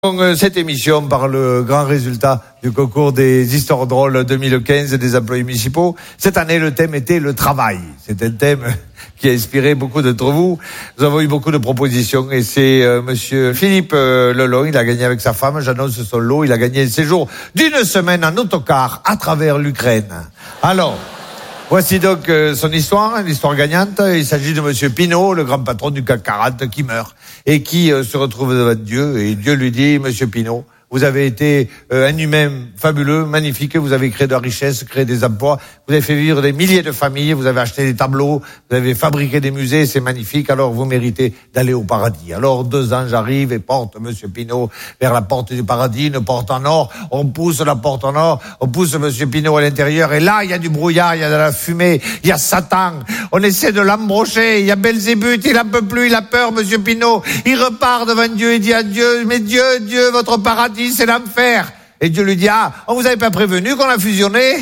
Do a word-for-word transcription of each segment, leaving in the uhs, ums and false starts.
Cette émission par le grand résultat du concours des histoires drôles deux mille quinze des employés municipaux. Cette année, le thème était le travail. C'est un thème qui a inspiré beaucoup d'entre vous. Nous avons eu beaucoup de propositions et c'est euh, monsieur Philippe euh, Lelon, il a gagné avec sa femme, j'annonce son lot, il a gagné un séjour d'une semaine en autocar à travers l'Ukraine. Alors, voici donc euh, son histoire, l'histoire gagnante. Il s'agit de monsieur Pinault, le grand patron du C A C quarante qui meurt et qui euh, se retrouve devant Dieu. Et Dieu lui dit, monsieur Pinault, vous avez été euh, un humain fabuleux, magnifique, vous avez créé de la richesse, créé des emplois, vous avez fait vivre des milliers de familles, vous avez acheté des tableaux, vous avez fabriqué des musées, c'est magnifique, alors vous méritez d'aller au paradis. Alors deux anges arrivent et portent monsieur Pinault vers la porte du paradis, une porte en or, on pousse la porte en or, on pousse monsieur Pinault à l'intérieur, et là il y a du brouillard, il y a de la fumée, il y a Satan, on essaie de l'embrocher, il y a Belzébuth, il en peut plus, il a peur monsieur Pinault, il repart devant Dieu, il dit à Dieu, mais Dieu, Dieu, votre paradis, c'est l'enfer. Et Dieu lui dit, ah, on vous avait pas prévenu qu'on a fusionné?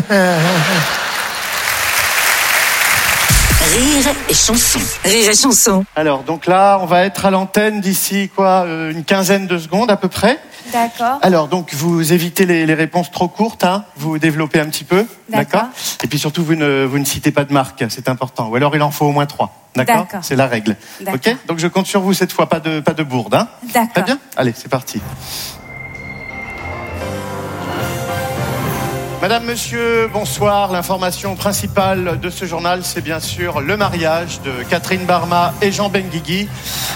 Rire et chanson. Rire et chanson. Alors, donc là, on va être à l'antenne d'ici, quoi, euh, une quinzaine de secondes à peu près. D'accord. Alors, donc, vous évitez les, les réponses trop courtes, hein. Vous développez un petit peu. D'accord. Et puis surtout, vous ne, vous ne citez pas de marque, c'est important. Ou alors, il en faut au moins trois. D'accord. D'accord. C'est la règle. D'accord. Ok. Donc, je compte sur vous cette fois, pas de, pas de bourde, hein. D'accord. Très bien. Allez, c'est parti. Madame, monsieur, bonsoir. L'information principale de ce journal, c'est bien sûr le mariage de Catherine Barma et Jean Benguigui.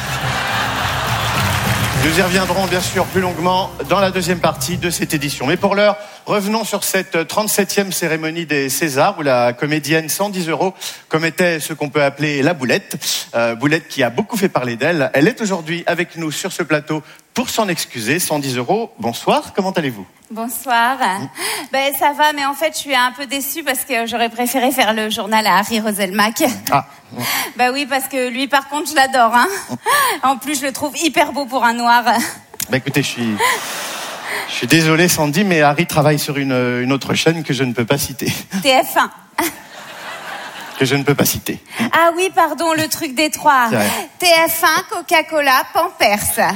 Nous y reviendrons bien sûr plus longuement dans la deuxième partie de cette édition. Mais pour l'heure, revenons sur cette trente-septième cérémonie des Césars où la comédienne cent dix euros commettait ce qu'on peut appeler la boulette. Euh, boulette qui a beaucoup fait parler d'elle. Elle est aujourd'hui avec nous sur ce plateau pour s'en excuser. cent dix euros, bonsoir, comment allez-vous ? Bonsoir. Mmh. Ben ça va, mais en fait, je suis un peu déçue parce que j'aurais préféré faire le journal à Harry Roselmack. Ah. Ben oui, parce que lui, par contre, je l'adore. Hein. En plus, je le trouve hyper beau pour un noir. Ben écoutez, je suis, je suis désolé, Sandy, mais Harry travaille sur une, une autre chaîne que je ne peux pas citer. T F un. Que je ne peux pas citer. Ah oui, pardon, le truc des trois. T F un, Coca-Cola, Pampers.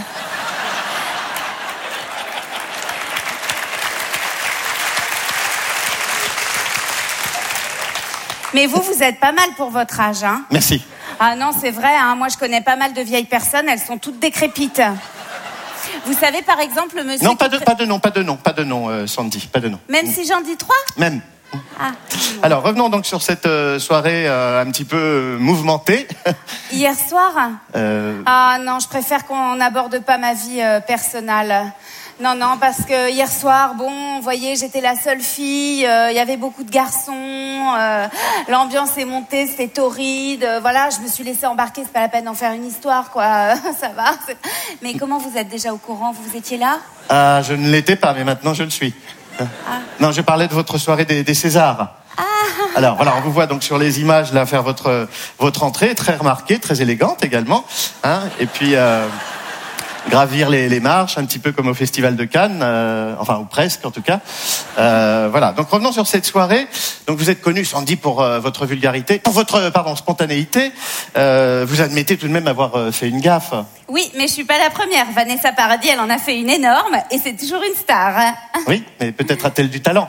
Mais vous, vous êtes pas mal pour votre âge, hein ? Merci. Ah non, c'est vrai, hein, moi je connais pas mal de vieilles personnes, elles sont toutes décrépites. Vous savez, par exemple, le monsieur... Non, pas de, qui... pas de nom, pas de nom, pas de nom, euh, Sandy, pas de nom. Même si j'en dis trois ? Même. Ah. Alors, revenons donc sur cette euh, soirée euh, un petit peu euh, mouvementée. Hier soir ? euh... Ah non, je préfère qu'on n'aborde pas ma vie euh, personnelle. Non, non, parce que hier soir, bon, vous voyez, j'étais la seule fille, il euh, y avait beaucoup de garçons, euh, l'ambiance est montée, c'était torride, euh, voilà, je me suis laissée embarquer, c'est pas la peine d'en faire une histoire, quoi, ça va. Mais comment vous êtes déjà au courant, vous étiez là ? Ah, je ne l'étais pas, mais maintenant je le suis. Ah. Non, je parlais de votre soirée des, des Césars. Ah. Alors, voilà, on vous voit donc sur les images, là, faire votre, votre entrée, très remarquée, très élégante également, hein, et puis... Euh... gravir les, les marches, un petit peu comme au Festival de Cannes, euh, enfin ou presque en tout cas. Euh, voilà. Donc revenons sur cette soirée. Donc vous êtes connu, Sandy, pour euh, votre vulgarité, pour votre pardon spontanéité. Euh, vous admettez tout de même avoir euh, fait une gaffe. Oui, mais je suis pas la première. Vanessa Paradis, elle en a fait une énorme, et c'est toujours une star. Hein. Oui, mais peut-être a-t-elle du talent.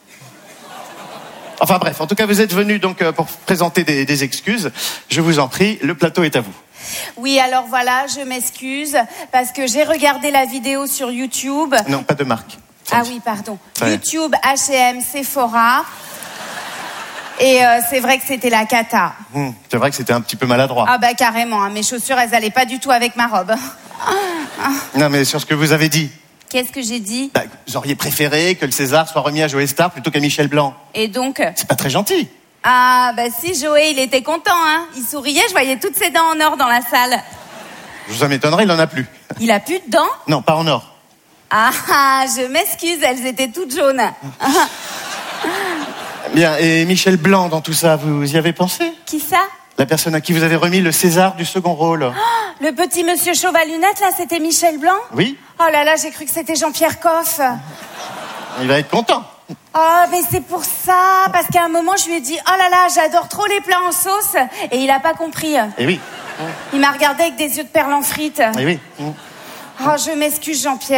Enfin bref, en tout cas, vous êtes venu donc pour présenter des, des excuses. Je vous en prie, le plateau est à vous. Oui, alors voilà, je m'excuse parce que j'ai regardé la vidéo sur YouTube. Non, pas de marque. Ah oui, pardon. Ouais. YouTube, H et M, Sephora. Et euh, c'est vrai que c'était la cata. Mmh, c'est vrai que c'était un petit peu maladroit. Ah bah carrément, hein, mes chaussures, elles allaient pas du tout avec ma robe. Non, mais sur ce que vous avez dit. Qu'est-ce que j'ai dit ? Bah, vous auriez préféré que le César soit remis à Joey Star plutôt qu'à Michel Blanc. Et donc ? C'est pas très gentil. Ah, bah si, Joey, il était content, hein. Il souriait, je voyais toutes ses dents en or dans la salle. Ça m'étonnerait, il en a plus. Il a plus de dents ? Non, pas en or. Ah, ah, je m'excuse, elles étaient toutes jaunes. Bien, et Michel Blanc dans tout ça, vous y avez pensé ? Qui ça ? La personne à qui vous avez remis le César du second rôle. Oh, le petit monsieur chauve à lunettes, là, c'était Michel Blanc ? Oui. Oh là là, j'ai cru que c'était Jean-Pierre Coff. Il va être content. Oh, mais c'est pour ça, parce qu'à un moment, je lui ai dit, oh là là, j'adore trop les plats en sauce, et il a pas compris. Eh oui. Il m'a regardé avec des yeux de perles en frites. Eh oui. Oh, je m'excuse, Jean-Pierre.